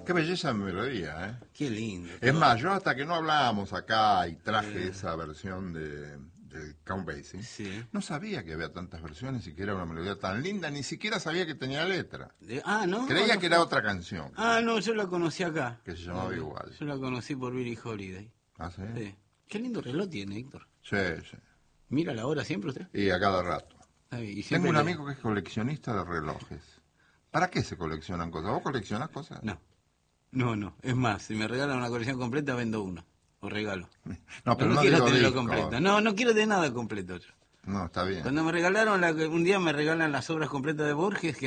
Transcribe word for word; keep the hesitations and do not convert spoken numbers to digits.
Qué belleza de melodía, ¿eh? Qué lindo. Es más, yo hasta que no hablábamos acá y traje esa versión de, de Count Basie, Sí. no sabía que había tantas versiones y que era una melodía tan linda, ni siquiera sabía que tenía letra. De- ah, ¿no? Creía no que fue- era otra canción, Ah, no, yo la conocí acá. que se llamaba Eh, igual. Yo la conocí por Billie Holiday. ¿Ah, sí? Sí. Qué lindo reloj tiene, Héctor. Sí, sí. Mira la hora siempre usted. Y a cada rato. Ay, y Tengo siempre un le- amigo que es coleccionista de relojes. ¿Para qué se coleccionan cosas? ¿Vos coleccionás cosas? No, no, no. Es más, si me regalan una colección completa, vendo una. O regalo. No, pero no, no, quiero digo tenerlo discos. completo. No, no quiero de nada completo yo. No, está bien. Cuando me regalaron, la, un día me regalan las obras completas de Borges, que